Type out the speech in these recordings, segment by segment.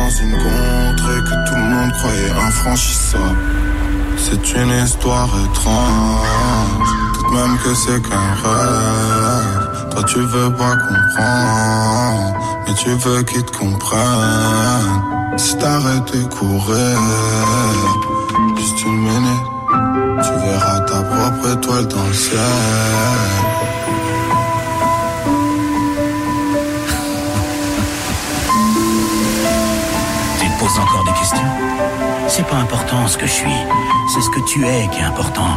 dans une contrée que tout le monde croyait infranchissable. C'est une histoire étrange, peut-être même que c'est qu'un rêve. Toi tu veux pas comprendre, mais tu veux qu'ils te comprennent. Si t'arrêtes de courir, juste une minute, tu verras ta propre étoile dans le ciel. Tu te poses encore des questions? C'est pas important ce que je suis, c'est ce que tu es qui est important.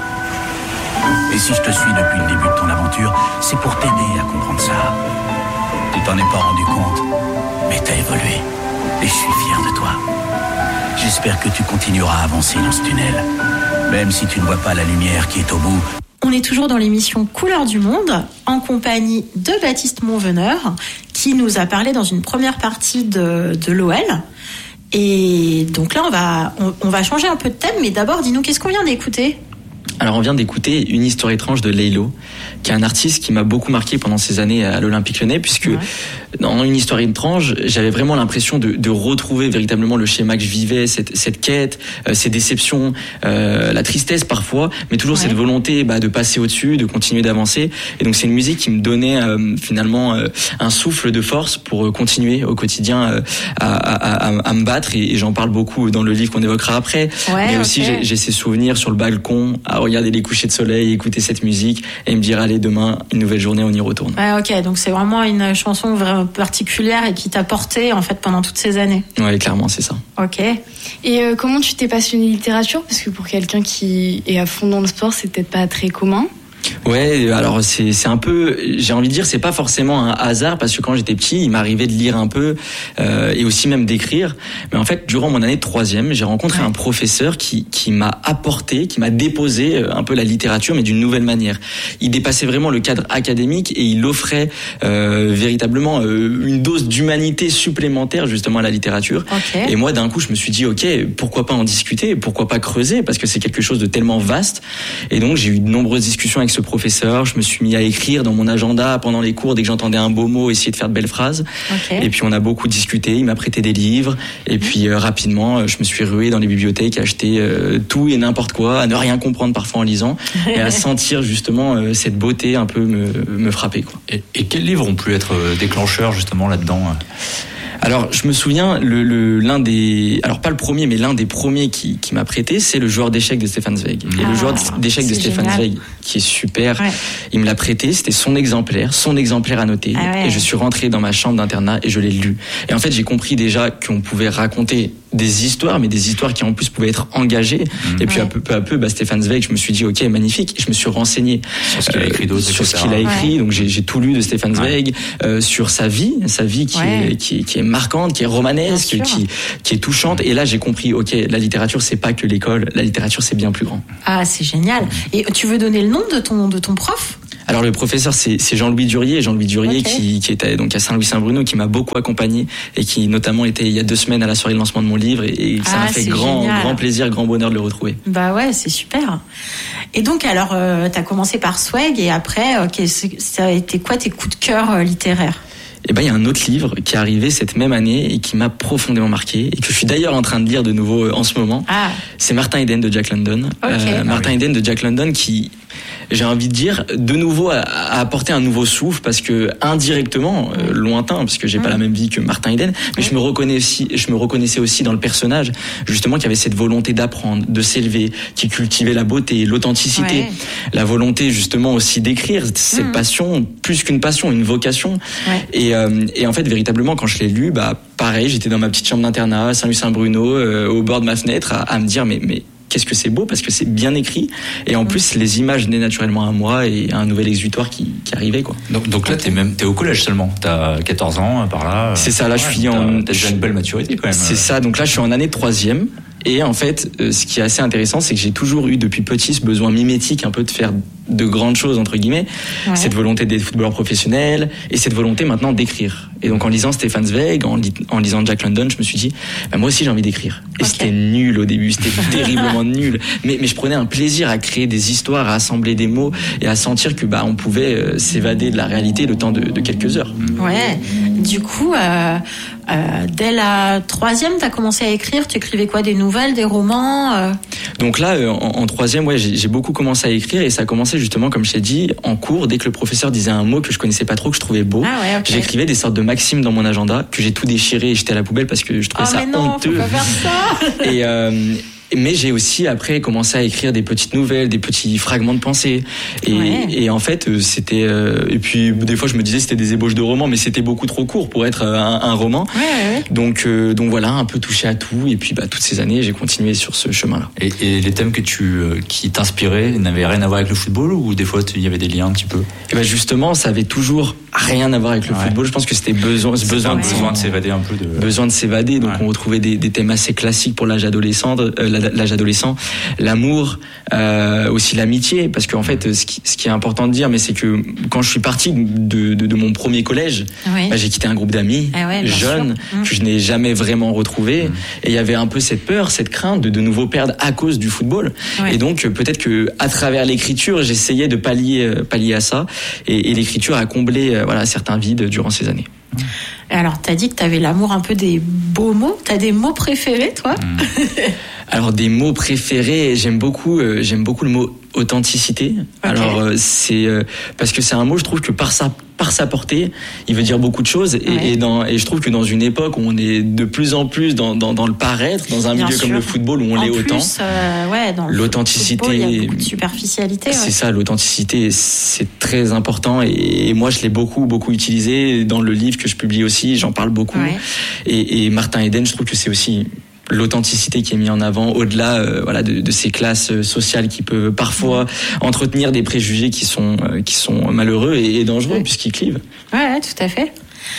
Et si je te suis depuis le début de ton aventure, c'est pour t'aider à comprendre ça. Tu t'en es pas rendu compte, mais t'as évolué. Et je suis fier de toi. J'espère que tu continueras à avancer dans ce tunnel, même si tu ne vois pas la lumière qui est au bout. On est toujours dans l'émission Couleurs du Monde, en compagnie de Baptiste Monveneur, qui nous a parlé dans une première partie de l'OL. Et donc là, on va changer un peu de thème, mais d'abord, dis-nous, qu'est-ce qu'on vient d'écouter ? Alors on vient d'écouter Une histoire étrange de Laylo, qui est un artiste qui m'a beaucoup marqué pendant ces années à l'Olympique Lyonnais, puisque dans Une histoire étrange, j'avais vraiment l'impression de retrouver véritablement le schéma que je vivais, cette quête, ces déceptions, la tristesse parfois, mais toujours cette volonté de passer au-dessus, de continuer d'avancer. Et donc c'est une musique qui me donnait finalement un souffle de force pour continuer au quotidien à me battre, et j'en parle beaucoup dans le livre qu'on évoquera après. Mais aussi j'ai ces souvenirs sur le balcon à regarder les couchers de soleil, écouter cette musique et me dire allez, demain une nouvelle journée, on y retourne. Ok, donc c'est vraiment une chanson vraiment particulière et qui t'a porté en fait pendant toutes ces années. Ouais, clairement, c'est ça. Ok. Et comment tu t'es passionné littérature ? Parce que pour quelqu'un qui est à fond dans le sport, c'est peut-être pas très commun. Ouais, alors c'est un peu, j'ai envie de dire, c'est pas forcément un hasard, parce que quand j'étais petit, il m'arrivait de lire un peu et aussi même d'écrire. Mais en fait, durant mon année de 3e, j'ai rencontré un professeur qui m'a apporté, qui m'a déposé un peu la littérature, mais d'une nouvelle manière. Il dépassait vraiment le cadre académique et il offrait véritablement une dose d'humanité supplémentaire justement à la littérature. Et moi, d'un coup, je me suis dit, ok, pourquoi pas en discuter, pourquoi pas creuser, parce que c'est quelque chose de tellement vaste. Et donc, j'ai eu de nombreuses discussions avec ce professeur, je me suis mis à écrire dans mon agenda pendant les cours, dès que j'entendais un beau mot, essayer de faire de belles phrases. Et puis on a beaucoup discuté, il m'a prêté des livres, et puis rapidement je me suis rué dans les bibliothèques, acheter tout et n'importe quoi, à ne rien comprendre parfois en lisant, et à sentir justement cette beauté un peu me frapper, quoi. Et quels livres ont pu être déclencheurs justement là-dedans ? Alors, je me souviens, l'un des, alors pas le premier, mais l'un des premiers qui m'a prêté, c'est Le joueur d'échecs de Stefan Zweig. Et le joueur d'échecs de Stefan Zweig, qui est super, il me l'a prêté, c'était son exemplaire à noter. Et je suis rentré dans ma chambre d'internat et je l'ai lu. Et en fait, j'ai compris déjà qu'on pouvait raconter des histoires, mais des histoires qui en plus pouvaient être engagées. Et puis peu à peu, Stefan Zweig, je me suis dit, ok, magnifique. Et je me suis renseigé sur ce qu'il a écrit d'autre, sur ce qu'il a écrit. Donc j'ai tout lu de Stefan Zweig, sur sa vie qui est marquante, qui est romanesque, qui est touchante. Et là, j'ai compris, ok, la littérature, c'est pas que l'école. La littérature, c'est bien plus grand. Ah, c'est génial. Et tu veux donner le nom de ton prof ? Alors le professeur, c'est Jean-Louis Durier, qui était donc à Saint-Louis-Saint-Bruno, qui m'a beaucoup accompagné et qui notamment était il y a 2 semaines à la soirée de lancement de mon livre, et ça m'a fait grand plaisir, grand bonheur de le retrouver. Bah ouais, c'est super. Et donc alors, t'as commencé par Zweig, et après, ça a été quoi tes coups de cœur littéraires ? Et il y a un autre livre qui est arrivé cette même année et qui m'a profondément marqué, et que je suis d'ailleurs en train de lire de nouveau en ce moment. C'est Martin Eden de Jack London. Martin Eden de Jack London qui, j'ai envie de dire, de nouveau a apporté un nouveau souffle, parce que indirectement, lointain, parce que j'ai pas la même vie que Martin Eden, mais je me reconnaissais aussi dans le personnage, justement, qui avait cette volonté d'apprendre, de s'élever, qui cultivait la beauté, l'authenticité, la volonté justement aussi d'écrire, cette passion, plus qu'une passion, une vocation. Et en fait, véritablement, quand je l'ai lu, pareil, j'étais dans ma petite chambre d'internat à Saint-Louis-Saint-Bruno, au bord de ma fenêtre, à me dire mais qu'est-ce que c'est beau, parce que c'est bien écrit, et en plus les images venaient naturellement à moi, et un nouvel exutoire qui arrivait, quoi. Donc là t'es au collège seulement, t'as 14 ans par là. C'est ça, là je suis t'as déjà une belle maturité quand même. C'est ça, donc là je suis en année de 3e. Et en fait, ce qui est assez intéressant, c'est que j'ai toujours eu depuis petit ce besoin mimétique un peu de faire de grandes choses entre guillemets, cette volonté d'être footballeur professionnel et cette volonté maintenant d'écrire. Et donc en lisant Stefan Zweig, en lisant Jack London, je me suis dit moi aussi j'ai envie d'écrire. Et c'était nul au début, c'était terriblement nul, mais je prenais un plaisir à créer des histoires, à assembler des mots et à sentir que on pouvait s'évader de la réalité le temps de quelques heures. Ouais. Du coup dès la 3e, t'as commencé à écrire. Tu écrivais quoi, des nouvelles, des romans Donc là, en 3e, j'ai beaucoup commencé à écrire et ça a commencé justement, comme je t'ai dit, en cours. Dès que le professeur disait un mot que je connaissais pas trop, que je trouvais beau, j'écrivais des sortes de maximes dans mon agenda que j'ai tout déchiré et jeté à la poubelle parce que je trouvais ça honteux. Faut pas faire ça. Mais j'ai aussi après commencé à écrire des petites nouvelles, des petits fragments de pensée. Et en fait, c'était et puis des fois je me disais c'était des ébauches de romans, mais c'était beaucoup trop court pour être un roman. Donc voilà, un peu touché à tout. Et puis toutes ces années, j'ai continué sur ce chemin-là. Et les thèmes qui t'inspiraient n'avaient rien à voir avec le football, ou des fois il y avait des liens un petit peu? Et justement, ça avait toujours rien à voir avec le football. Je pense que c'était besoin de s'évader un peu. Besoin de s'évader. Donc on retrouvait des thèmes assez classiques pour l'âge adolescent, l'amour, aussi l'amitié, parce qu'en fait, ce qui est important de dire, mais c'est que quand je suis parti de mon premier collège, j'ai quitté un groupe d'amis jeunes que je n'ai jamais vraiment retrouvé, et il y avait un peu cette peur, cette crainte de nouveau perdre à cause du football. Et donc peut-être que à travers l'écriture, j'essayais de pallier à ça, et l'écriture a comblé certains vides durant ces années. Alors, t'as dit que t'avais l'amour un peu des beaux mots. T'as des mots préférés, toi? Alors, des mots préférés, j'aime beaucoup le mot authenticité. Alors, c'est parce que c'est un mot, je trouve que par sa portée, il veut dire beaucoup de choses. Et je trouve que dans une époque où on est de plus en plus dans le paraître, dans un milieu comme le football où on l'est autant, dans l'authenticité, football, il y a beaucoup de superficialité. C'est ça, l'authenticité, c'est très important. Et moi, je l'ai beaucoup utilisé dans le livre que je publie aussi. J'en parle beaucoup. Et Martin Eden, je trouve que c'est aussi l'authenticité qui est mise en avant, au-delà de ces classes sociales qui peuvent parfois entretenir des préjugés qui sont malheureux et dangereux puisqu'ils clivent. Ouais, tout à fait.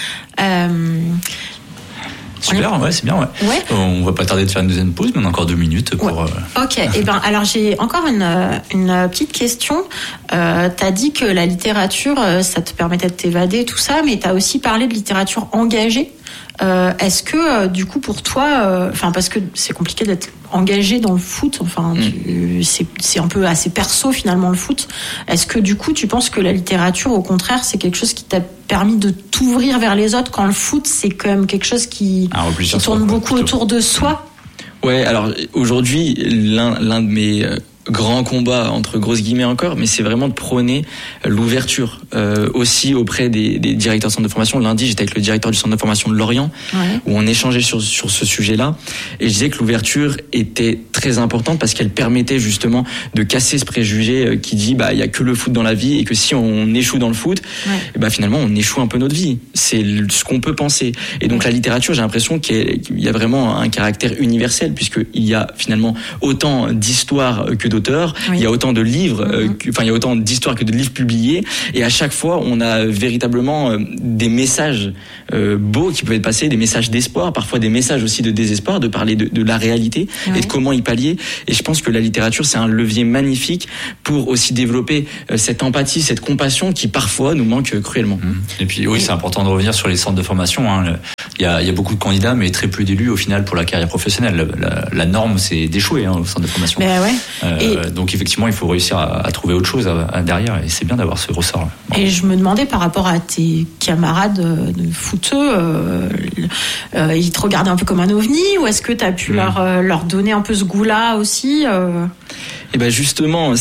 Super, c'est bien. On va pas tarder de faire une deuxième pause, mais on a encore 2 minutes pour. Ok. Alors j'ai encore une petite question. T'as dit que la littérature, ça te permettait de t'évader, tout ça, mais t'as aussi parlé de littérature engagée. Est-ce que du coup pour toi, parce que c'est compliqué d'être engagé dans le foot, c'est un peu assez perso finalement le foot. Est-ce que du coup tu penses que la littérature, au contraire, c'est quelque chose qui t'a permis de t'ouvrir vers les autres, quand le foot c'est quand même quelque chose qui tourne beaucoup autour de soi? Ouais, alors aujourd'hui l'un de mes grand combat entre grosses guillemets encore, mais c'est vraiment de prôner l'ouverture aussi auprès des directeurs de centre de formation. Lundi, j'étais avec le directeur du centre de formation de Lorient, où on échangeait sur ce sujet-là, et je disais que l'ouverture était très importante parce qu'elle permettait justement de casser ce préjugé qui dit il y a que le foot dans la vie, et que si on échoue dans le foot, finalement on échoue un peu notre vie. C'est ce qu'on peut penser. Et donc la littérature, j'ai l'impression qu'il y a vraiment un caractère universel, puisqu'il y a finalement autant d'histoires que d'auteurs, il y a autant de livres, il y a autant d'histoires que de livres publiés, et à chaque fois on a véritablement des messages beaux qui peuvent être passés, des messages d'espoir, parfois des messages aussi de désespoir, de parler de la réalité et de comment y pallier. Et je pense que la littérature, c'est un levier magnifique pour aussi développer cette empathie, cette compassion qui parfois nous manque cruellement. Et puis c'est important de revenir sur les centres de formation. Il y a beaucoup de candidats, mais très peu d'élus au final pour la carrière professionnelle. La norme, c'est d'échouer au centre de formation. Donc effectivement, il faut réussir à trouver autre chose derrière, et c'est bien d'avoir ce ressort. Et je me demandais par rapport à tes camarades de footeux, ils te regardaient un peu comme un ovni, ou est-ce que tu as pu leur donner un peu ce goût-là aussi Et justement,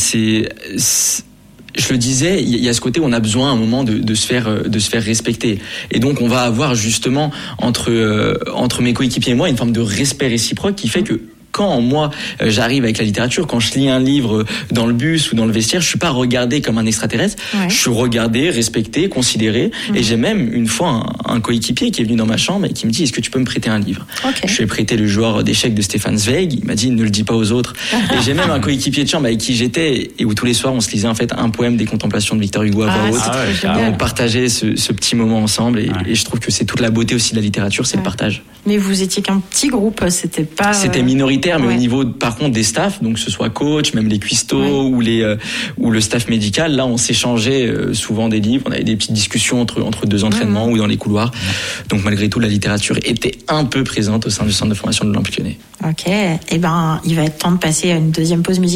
je le disais, il y a ce côté où on a besoin à un moment de se faire respecter. Et donc on va avoir justement entre mes coéquipiers et moi une forme de respect réciproque qui fait que quand moi j'arrive avec la littérature, quand je lis un livre dans le bus ou dans le vestiaire, je suis pas regardé comme un extraterrestre, je suis regardé, respecté, considéré. Et j'ai même une fois un coéquipier qui est venu dans ma chambre et qui me dit: est-ce que tu peux me prêter un livre? Je lui ai prêté le joueur d'échecs de Stefan Zweig. Il m'a dit: ne le dis pas aux autres. Et j'ai même un coéquipier de chambre avec qui j'étais et où tous les soirs on se lisait en fait un poème des Contemplations de Victor Hugo à voix haute. On partageait ce petit moment ensemble, et je trouve que c'est toute la beauté aussi de la littérature, c'est le partage. Mais vous étiez qu'un petit groupe, c'était pas... C'était minoritaire communautaire, mais au niveau, par contre, des staffs, donc que ce soit coach, même les cuistots ou le staff médical, là, on s'échangeait souvent des livres, on avait des petites discussions entre deux entraînements ou dans les couloirs. Donc, malgré tout, la littérature était un peu présente au sein du centre de formation de l'Olympique Lyonnais. Ok, il va être temps de passer à une deuxième pause musicale.